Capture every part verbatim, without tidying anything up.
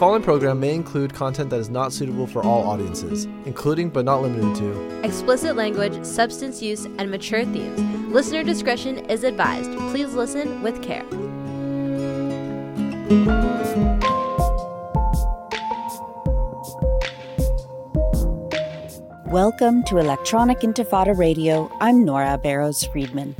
following program may include content that is not suitable for all audiences, including but not limited to explicit language, substance use, and mature themes. Listener discretion is advised. Please listen with care. Welcome to Electronic Intifada Radio. I'm Nora Barrows-Friedman.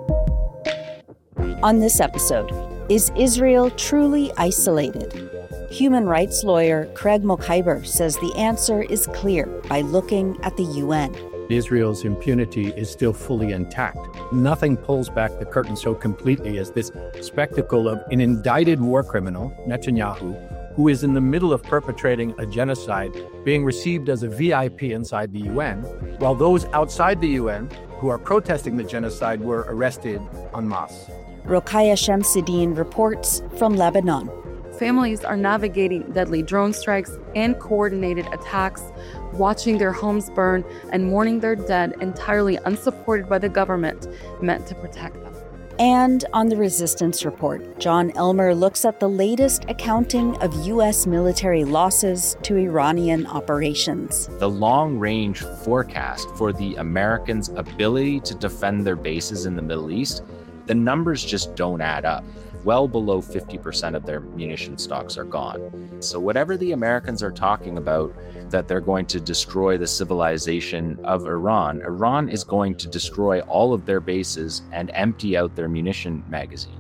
On this episode, is Israel truly isolated? Human rights lawyer Craig Mokhiber says the answer is clear by looking at the U N. Israel's impunity is still fully intact. Nothing pulls back the curtain so completely as this spectacle of an indicted war criminal, Netanyahu, who is in the middle of perpetrating a genocide, being received as a V I P inside the U N, while those outside the U N who are protesting the genocide were arrested en masse. Rokhaya Shamsuddin reports from Lebanon. Families are navigating deadly drone strikes and coordinated attacks, watching their homes burn and mourning their dead entirely unsupported by the government meant to protect them. And on the Resistance Report, John Elmer looks at the latest accounting of U S military losses to Iranian operations. The long-range forecast for the Americans' ability to defend their bases in the Middle East, the numbers just don't add up. Well below fifty percent of their munition stocks are gone. So whatever the Americans are talking about, that they're going to destroy the civilization of Iran, Iran is going to destroy all of their bases and empty out their munition magazine.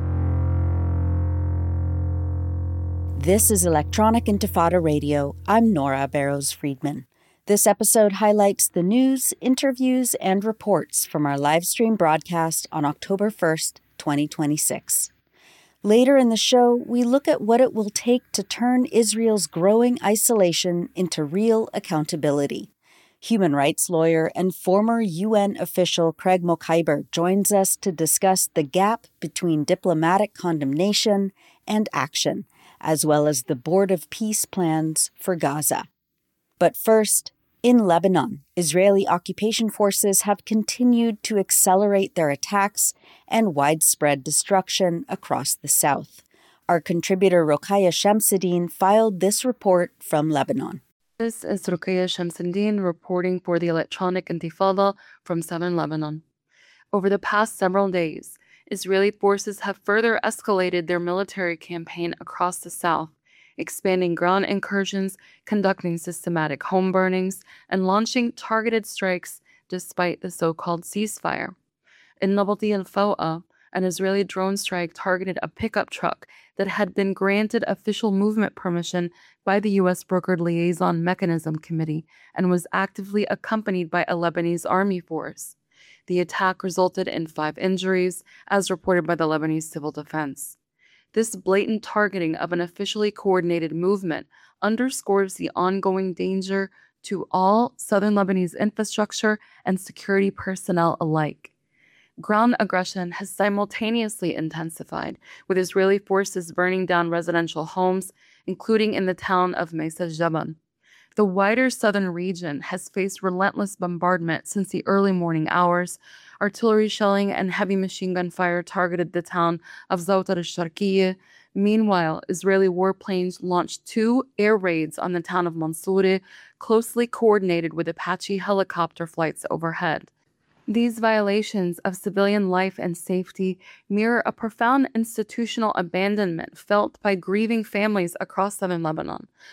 This is Electronic Intifada Radio. I'm Nora Barrows-Friedman. This episode highlights the news, interviews, and reports from our live stream broadcast on October first, twenty twenty-six. Later in the show, we look at what it will take to turn Israel's growing isolation into real accountability. Human rights lawyer and former U N official Craig Mokhiber joins us to discuss the gap between diplomatic condemnation and action, as well as the Board of Peace plans for Gaza. But first, in Lebanon, Israeli occupation forces have continued to accelerate their attacks and widespread destruction across the south. Our contributor Rokhaya Shamsuddin filed this report from Lebanon. This is Rokhaya Shamsuddin reporting for the Electronic Intifada from southern Lebanon. Over the past several days, Israeli forces have further escalated their military campaign across the south, expanding ground incursions, conducting systematic home burnings, and launching targeted strikes despite the so-called ceasefire. In Nabati al-Faw'a, an Israeli drone strike targeted a pickup truck that had been granted official movement permission by the U S-brokered Liaison Mechanism Committee and was actively accompanied by a Lebanese army force. The attack resulted in five injuries, as reported by the Lebanese Civil Defense. This blatant targeting of an officially coordinated movement underscores the ongoing danger to all southern Lebanese infrastructure and security personnel alike. Ground aggression has simultaneously intensified, with Israeli forces burning down residential homes, including in the town of Mesa Jaban. The wider southern region has faced relentless bombardment since the early morning hours. Artillery shelling and heavy machine gun fire targeted the town of Zawtar al-Sharqiyya. Meanwhile, Israeli warplanes launched two air raids on the town of Mansoureh, closely coordinated with Apache helicopter flights overhead. These violations of civilian life and safety mirror a profound institutional abandonment felt by grieving families across southern Lebanon,